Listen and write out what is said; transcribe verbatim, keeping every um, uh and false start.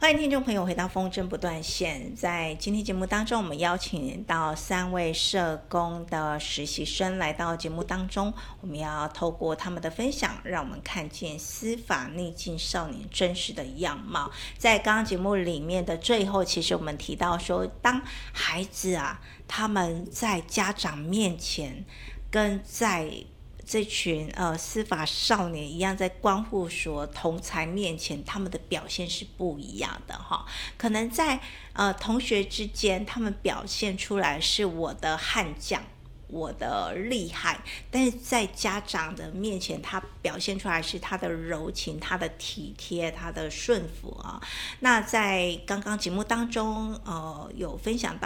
欢迎听众朋友回到风筝不断线。在今天节目当中，我们邀请到三位社工的实习生来到节目当中，我们要透过他们的分享，让我们看见司法逆境少年真实的样貌。在刚刚节目里面的最后，其实我们提到说，当孩子啊，他们在家长面前跟在这群呃司法少年一样，在关护所同才面前，他们的表现是不一样的哈。可能在呃同学之间，他们表现出来是我的悍将，我的厉害，但是在家长的面前，他表现出来是他的柔情、他的体贴、他的顺服啊。那在刚刚节目当中，呃，有分享到。